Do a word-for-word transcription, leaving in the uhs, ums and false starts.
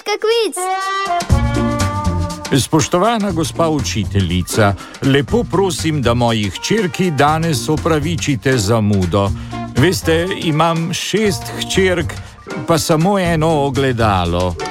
pika kviz. Spoštovana gospa učiteljica, lepo prosim, da moji hčerki danes opravičite zamudo. Veste, imam šest hčerk, pa samo eno ogledalo.